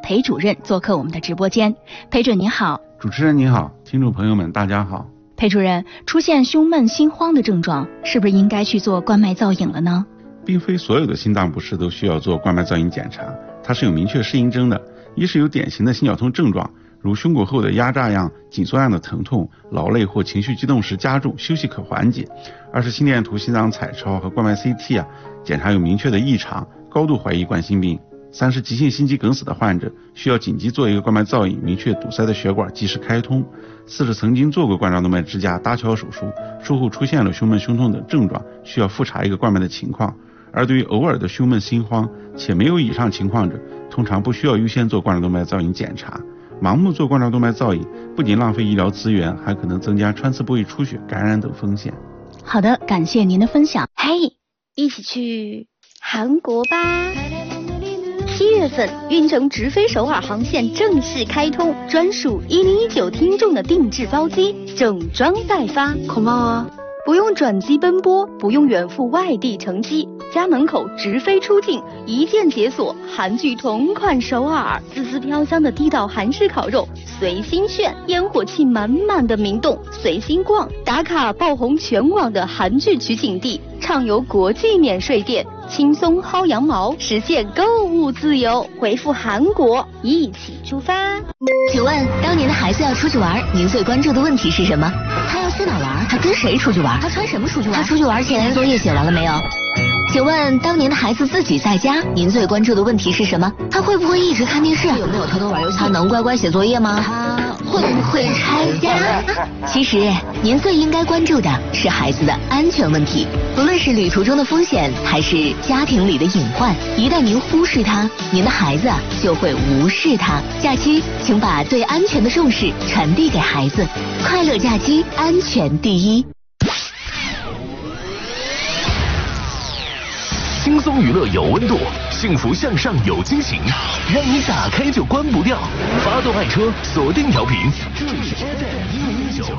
裴主任做客我们的直播间。裴准你好。 主持人你好，听众朋友们大家好。 裴主任，出现胸闷心慌的症状，是不是应该去做冠脉造影了呢？ 并非所有的心脏不适都需要做冠脉造影检查，它是有明确适应症的。一是有典型的心绞痛症状，如胸骨后的压榨样、紧缩样的疼痛，劳累或情绪激动时加重，休息可缓解。二是心电图、心脏彩超和冠脉 CT 检查有明确的异常，高度怀疑冠心病。三是急性心肌梗死的患者，需要紧急做一个冠脉造影，明确堵塞的血管，及时开通。四是曾经做过冠状动脉支架、搭桥手术，术后出现了胸闷胸痛等症状，需要复查一个冠脉的情况。而对于偶尔的胸闷心慌且没有以上情况者，通常不需要优先做冠状动脉造影检查。盲目做冠状动脉造影不仅浪费医疗资源，还可能增加穿刺部位出血、感染等风险。 好的，感谢您的分享。 嘿，一起去韩国吧！7月份，运城直飞首尔航线正式开通，专属1019听众的定制包机，整装待发。 고마워。 不用转机奔波，不用远赴外地乘机，家门口直飞出境，一键解锁韩剧同款首尔，滋滋飘香的地道韩式烤肉，随心炫，烟火气满满的明洞，随心逛，打卡爆红全网的韩剧取景地，畅游国际免税店，轻松薅羊毛，实现购物自由。回复韩国，一起出发。 请问，当您的孩子要出去玩，您最关注的问题是什么？他要去哪玩？他跟谁出去玩？他穿什么出去玩？他出去玩前作业写完了没有？请问，当您的孩子自己在家，您最关注的问题是什么？他会不会一直看电视？有没有偷偷玩游戏？他能乖乖写作业吗？他会不会拆家？其实，您最应该关注的是孩子的安全问题，不论是旅途中的风险，还是家庭里的隐患，一旦您忽视它，您的孩子就会无视它。假期，请把对安全的重视传递给孩子，快乐假期，安全第一。 轻松娱乐有温度，幸福向上有惊喜，让你打开就关不掉。发动爱车，锁定调频，这里是 FM 109。